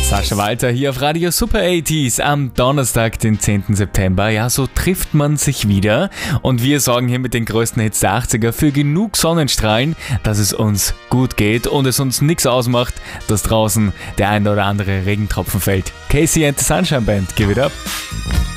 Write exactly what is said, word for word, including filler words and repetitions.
Sascha Walter hier auf Radio Super achtziger am Donnerstag, den zehnten September. Ja, so trifft man sich wieder und wir sorgen hier mit den größten Hits der achtziger für genug Sonnenstrahlen, dass es uns gut geht und es uns nichts ausmacht, dass draußen der ein oder andere Regentropfen fällt. Casey and the Sunshine Band, give it up!